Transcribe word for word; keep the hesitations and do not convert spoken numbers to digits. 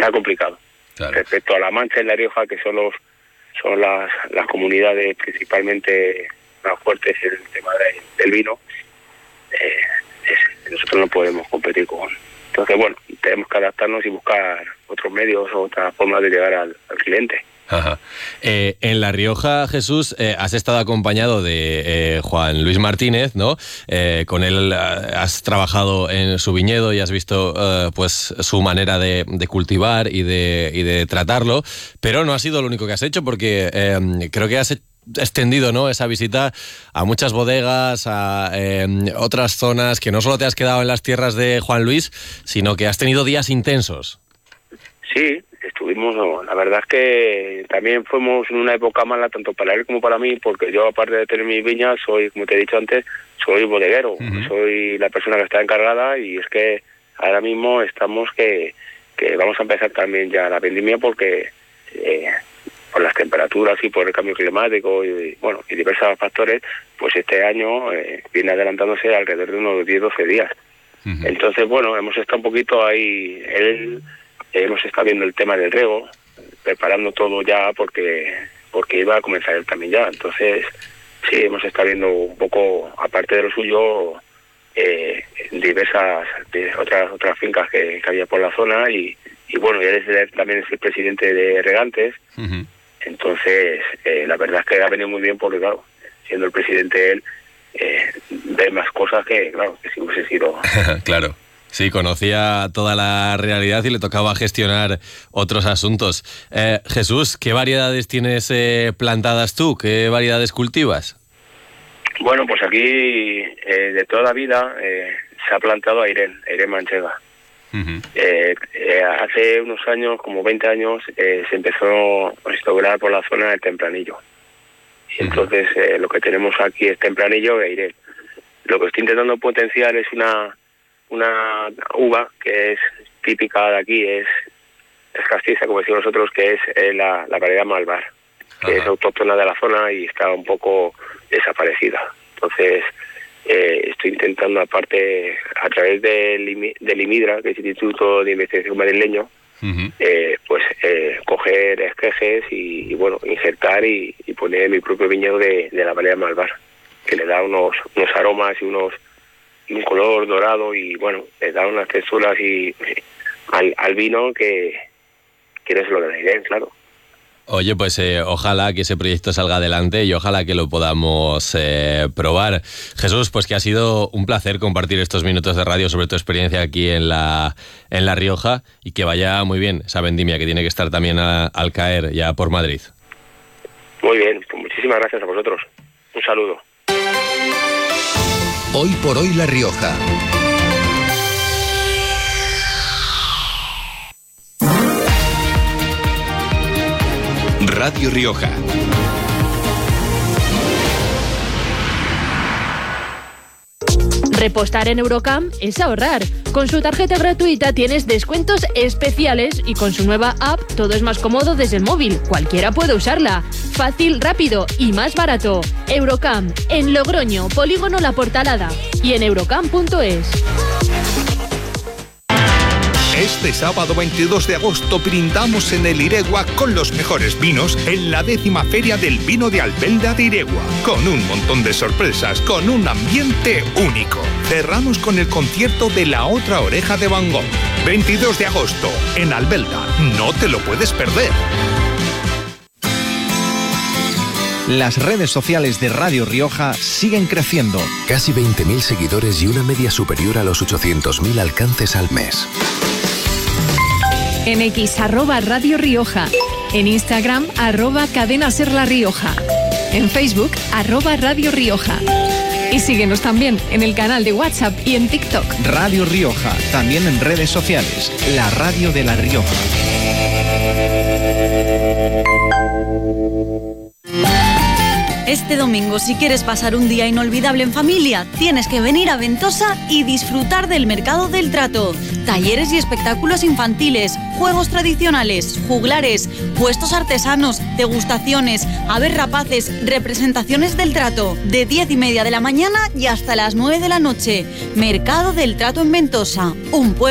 está complicado. Claro. Respecto a La Mancha y La Rioja, que son los son las, las comunidades principalmente más fuertes en el tema de, del vino, eh, es, nosotros no podemos competir con... Entonces, bueno, tenemos que adaptarnos y buscar otros medios o otras formas de llegar al, al cliente. Ajá. Eh, en La Rioja, Jesús, eh, has estado acompañado de eh, Juan Luis Martínez, ¿no? Eh, con él has trabajado en su viñedo y has visto eh, pues su manera de, de cultivar y de, y de tratarlo, pero no ha sido lo único que has hecho, porque eh, creo que has extendido, ¿no?, esa visita a muchas bodegas, a eh, otras zonas, que no solo te has quedado en las tierras de Juan Luis, sino que has tenido días intensos. Sí, estuvimos, la verdad es que también fuimos en una época mala tanto para él como para mí, porque yo, aparte de tener mis viñas, soy, como te he dicho antes, soy bodeguero, uh-huh. soy la persona que está encargada, y es que ahora mismo estamos que, que vamos a empezar también ya la vendimia, porque eh, por las temperaturas y por el cambio climático y bueno y diversos factores, pues este año eh, viene adelantándose alrededor de unos diez doce días. Uh-huh. Entonces, bueno, hemos estado un poquito ahí, él... Hemos estado viendo el tema del riego, preparando todo ya porque porque iba a comenzar él también ya. Entonces, sí, hemos estado viendo un poco, aparte de lo suyo, eh, diversas de otras otras fincas que, que había por la zona. Y, y bueno, él es, también es el presidente de Regantes. Uh-huh. Entonces, eh, la verdad es que ha venido muy bien porque, claro, siendo el presidente él, eh, ve más cosas que, claro, que si hubiese sido... Claro. Sí, conocía toda la realidad y le tocaba gestionar otros asuntos. Eh, Jesús, ¿qué variedades tienes eh, plantadas tú? ¿Qué variedades cultivas? Bueno, pues aquí eh, de toda la vida eh, se ha plantado Airén, Airén manchega. Uh-huh. eh, eh, hace unos años, como veinte años, eh, se empezó a instaurar por la zona el tempranillo. Y uh-huh. entonces eh, lo que tenemos aquí es tempranillo e Airén. Lo que estoy intentando potenciar es una... una uva que es típica de aquí, es, es castiza, como decimos nosotros, que es eh, la, la variedad Malvar, que Ajá. es autóctona de la zona y está un poco desaparecida. Entonces, eh, estoy intentando, aparte, a través del, del IMIDRA, que es el Instituto de Investigación Madrileño, uh-huh. eh, pues eh, coger esquejes y, y, bueno, injertar y, y poner mi propio viñedo de, de la variedad Malvar, que le da unos, unos aromas y unos un color dorado y bueno, le da unas texturas y eh, al, al vino que, que no es lo de Airén, claro. Oye, pues eh, ojalá que ese proyecto salga adelante y ojalá que lo podamos eh, probar. Jesús, pues que ha sido un placer compartir estos minutos de radio sobre tu experiencia aquí en La, en La Rioja, y que vaya muy bien esa vendimia que tiene que estar también a, al caer ya por Madrid. Muy bien, pues muchísimas gracias a vosotros. Un saludo. Hoy por hoy La Rioja. Radio Rioja. Repostar en Eurocam es ahorrar. Con su tarjeta gratuita tienes descuentos especiales y con su nueva app todo es más cómodo desde el móvil. Cualquiera puede usarla. Fácil, rápido y más barato. Eurocam, en Logroño, Polígono La Portalada y en eurocam punto es. Este sábado veintidós de agosto brindamos en el Iregua con los mejores vinos en la décima Feria del Vino de Albelda de Iregua, con un montón de sorpresas, con un ambiente único. Cerramos con el concierto de La Otra Oreja de Van Gogh. veintidós de agosto en Albelda, no te lo puedes perder. Las redes sociales de Radio Rioja siguen creciendo. Casi veinte mil seguidores y una media superior a los ochocientos mil alcances al mes. En X, arroba Radio Rioja. En Instagram, arroba Cadena Ser La Rioja. En Facebook, arroba Radio Rioja. Y síguenos también en el canal de WhatsApp y en TikTok. Radio Rioja, también en redes sociales. La radio de La Rioja. Este domingo, si quieres pasar un día inolvidable en familia, tienes que venir a Ventosa y disfrutar del Mercado del Trato. Talleres y espectáculos infantiles, juegos tradicionales, juglares, puestos artesanos, degustaciones, aves rapaces, representaciones del trato, de diez y media de la mañana y hasta las nueve de la noche. Mercado del Trato en Ventosa, un pueblo